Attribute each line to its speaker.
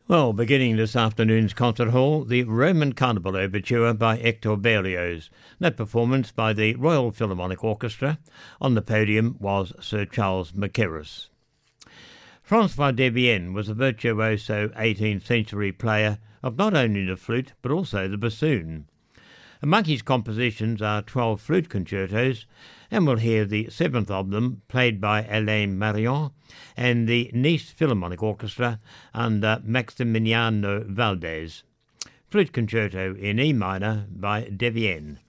Speaker 1: Well, beginning this afternoon's concert hall, the Roman Carnival Overture by Hector Berlioz. That performance by the Royal Philharmonic Orchestra. On the podium was Sir Charles Mackerras. Francois Debienne was a virtuoso 18th century player of not only the flute but also the bassoon. Among his compositions are 12 flute concertos, and we'll hear the 7th of them played by Alain Marion and the Nice Philharmonic Orchestra under Maximiliano Valdez. Flute Concerto in E minor by Debienne.